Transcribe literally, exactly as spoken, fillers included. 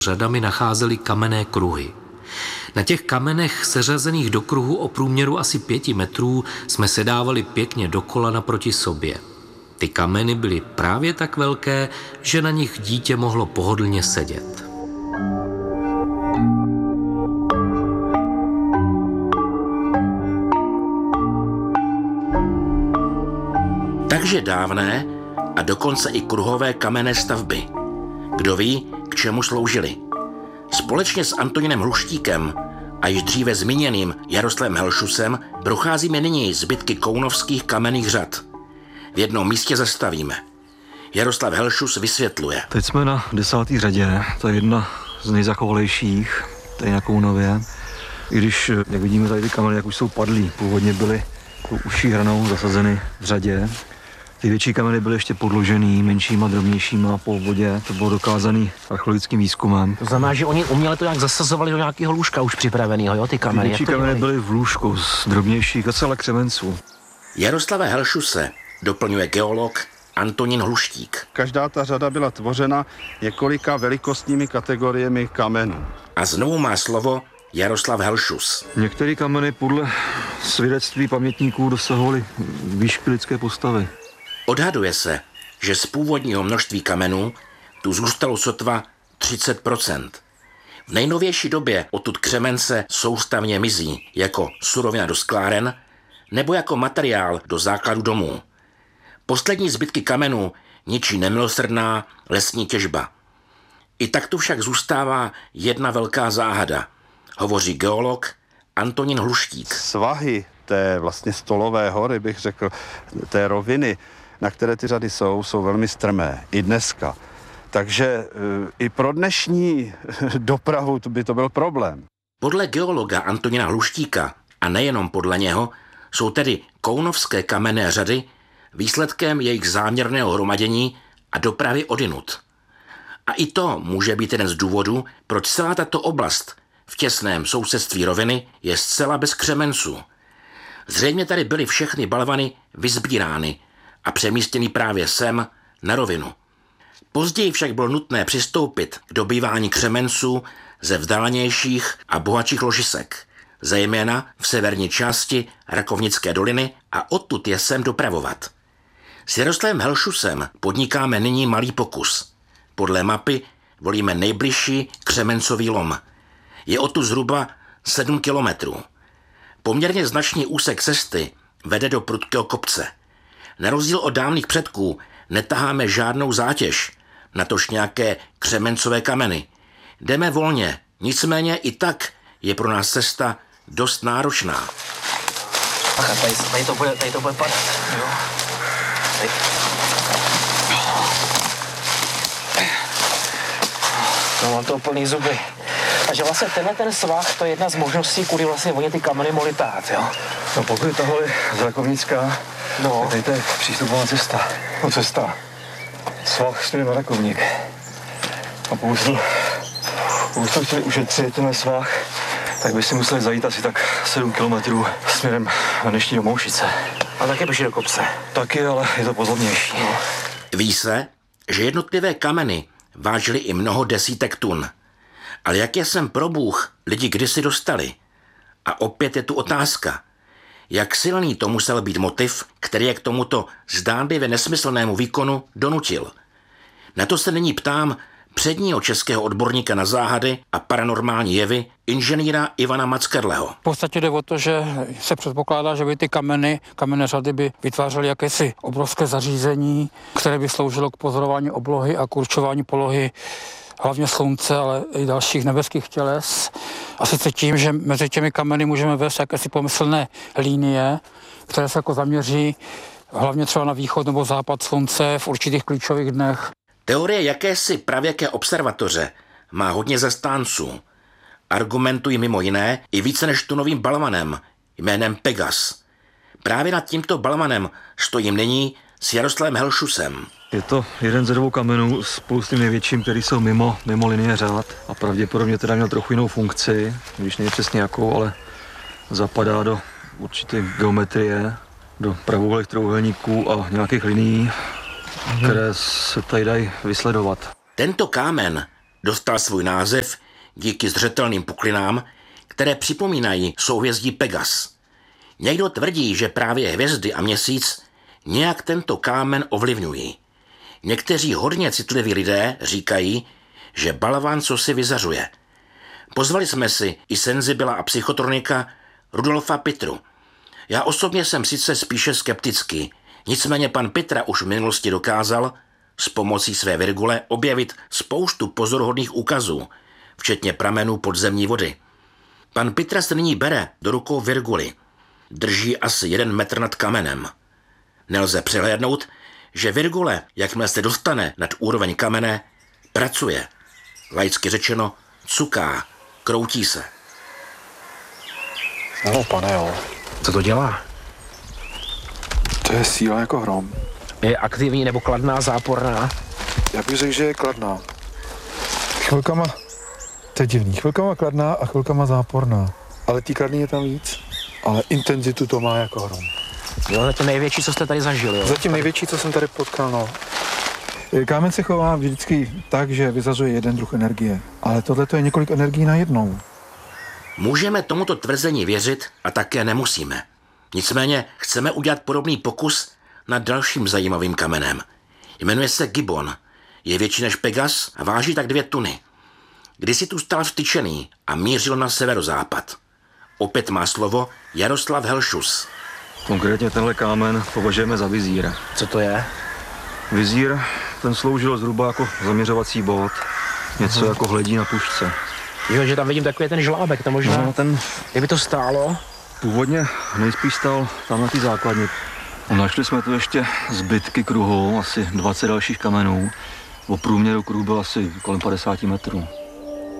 Řadami nacházely kamenné kruhy. Na těch kamenech seřazených do kruhu o průměru asi pěti metrů jsme se dávali pěkně dokola naproti sobě. Ty kameny byly právě tak velké, že na nich dítě mohlo pohodlně sedět. Takže dávné a dokonce i kruhové kamenné stavby. Kdo ví, k čemu sloužily. Společně s Antonínem Hluštíkem a již dříve zmíněným Jaroslavem Helšusem procházíme nyní zbytky kounovských kamenných řad. V jednom místě zastavíme. Jaroslav Helšus vysvětluje. Teď jsme na desáté řadě, to je jedna z nejzachovalejších, tady na Kounově. I když, jak vidíme tady ty kameny, jak už jsou padlí, původně byly uší hranou zasazeny v řadě. Ty větší kameny byly ještě podložený menšíma, drobnějšíma po vodě. To bylo dokázané archeologickým výzkumem. To znamená, že oni uměle to jak zasazovali do nějakého lůžka už připraveného, jo, ty kameny. Ty větší kameny byly v lůžku z drobnějších a celé křemenců. Jaroslava Helšuse doplňuje geolog Antonín Hluštík. Každá ta řada byla tvořena několika velikostními kategoriemi kamenů. A znovu má slovo Jaroslav Helšus. Některé kameny podle svědectví pamětníků dosahovaly výšky lidské postavy. Odhaduje se, že z původního množství kamenů tu zůstalo sotva třicet procent. V nejnovější době odtud křemence soustavně mizí jako surovina do skláren nebo jako materiál do základu domů. Poslední zbytky kamenů ničí nemilosrdná lesní těžba. I tak tu však zůstává jedna velká záhada, hovoří geolog Antonín Hluštík. Svahy té vlastně stolové hory, bych řekl, té roviny, na které ty řady jsou, jsou velmi strmé. I dneska. Takže i pro dnešní dopravu by to byl problém. Podle geologa Antonína Hluštíka, a nejenom podle něho, jsou tedy kounovské kamenné řady výsledkem jejich záměrného hromadění a dopravy odinut. A i to může být jeden z důvodů, proč celá tato oblast v těsném sousedství roviny je zcela bez křemenců. Zřejmě tady byly všechny balvany vysbírány a přemístěny právě sem na rovinu. Později však bylo nutné přistoupit k dobývání křemenců ze vzdálenějších a bohatších ložisek, zejména v severní části Rakovnické doliny, a odtud je sem dopravovat. S Jaroslavem Helšusem podnikáme nyní malý pokus. Podle mapy volíme nejbližší křemencový lom. Je odtud zhruba sedm kilometrů. Poměrně značný úsek cesty vede do prudkého kopce. Na rozdíl od dávných předků netaháme žádnou zátěž, natož nějaké křemencové kameny. Jdeme volně, nicméně i tak je pro nás cesta dost náročná. Aha, tady, tady, to, bude, tady to bude padat. Jo. Tady. No, mám to plný zuby. Takže vlastně tenhle ten svah, to je jedna z možností, kudy vlastně oni ty kameny mohli tát, jo? No pokud tohle z Rakovnická, no. Tady to je přístupová cesta. No cesta. Svah směrem na Rakovník. A pokud to, pokud to chtěli ušetřit tenhle svah, tak by si museli zajít asi tak sedm kilometrů směrem na dnešní do Moušice. A taky běží do kopce. Taky, ale je to pozornější. No. Ví se, že jednotlivé kameny vážily i mnoho desítek tun. Ale jak je sem pro Bůh lidi kdysi dostali? A opět je tu otázka. Jak silný to musel být motiv, který je k tomuto zdánlivě nesmyslnému výkonu donutil? Na to se nyní ptám předního českého odborníka na záhady a paranormální jevy, inženýra Ivana Mackerleho. V podstatě jde o to, že se předpokládá, že by ty kameny, kamenné řady by vytvářely jakési obrovské zařízení, které by sloužilo k pozorování oblohy a k určování polohy hlavně slunce, ale i dalších nebeských těles. A sice tím, že mezi těmi kameny můžeme vést jakési pomyslné linie, které se jako zaměří hlavně třeba na východ nebo západ slunce v určitých klíčových dnech. Teorie jakési pravěké observatoře má hodně zastánců. Argumentují mimo jiné i více než tunovým balvanem jménem Pegas. Právě nad tímto balvanem stojím nyní s Jaroslavem Helšusem. Je to jeden ze dvou kamenů spolu s tím největším, který jsou mimo, mimo linie řád a pravděpodobně teda měl trochu jinou funkci, když není přesně jakou, ale zapadá do určité geometrie, do pravoúhlých trojúhelníků a nějakých linií, které se tady dají vysledovat. Tento kámen dostal svůj název díky zřetelným puklinám, které připomínají souhvězdí Pegas. Někdo tvrdí, že právě hvězdy a měsíc nějak tento kámen ovlivňují. Někteří hodně citliví lidé říkají, že balvan cosi vyzařuje. Pozvali jsme si i senzibila a psychotronika Rudolfa Pitru. Já osobně jsem sice spíše skeptický, nicméně pan Pitra už v minulosti dokázal s pomocí své virgule objevit spoustu pozoruhodných úkazů, včetně pramenů podzemní vody. Pan Pitra se nyní bere do rukou virguly. Drží asi jeden metr nad kamenem. Nelze přehlédnout, že virgule, jakmile se dostane nad úroveň kamene, pracuje. Laicky řečeno, cuká, kroutí se. No, pane, jo. Co to dělá? To je síla jako hrom. Je aktivní nebo kladná, záporná? Já bych řekl, že je kladná. Chvilkama, to je divný, chvilkama kladná a chvilkama záporná. Ale tý kladný je tam víc, ale intenzitu to má jako hrom. Jo, zatím největší, co jste tady zažili, jo? Zatím největší, co jsem tady potkal, no. Kámen se chová vždycky tak, že vyzařuje jeden druh energie, ale tohle to je několik energií na jednou. Můžeme tomuto tvrzení věřit a také nemusíme. Nicméně chceme udělat podobný pokus nad dalším zajímavým kamenem. Jmenuje se Gibbon. Je větší než Pegas a váží tak dvě tuny. Kdysi tu stál vtyčený a mířil na severozápad. Opět má slovo Jaroslav Helšus. Konkrétně tenhle kámen považujeme za vizír. Co to je? Vizír, ten sloužil zhruba jako zaměřovací bod, něco uh-huh. jako hledí na pušce. Jo, že tam vidím takový ten žlábek, to možná, no, ten kdyby to stálo. Původně nejspíš stál tam na té základně. Našli jsme tu ještě zbytky kruhu, asi dvacet dalších kamenů. O průměru kruhu byl asi kolem padesát metrů.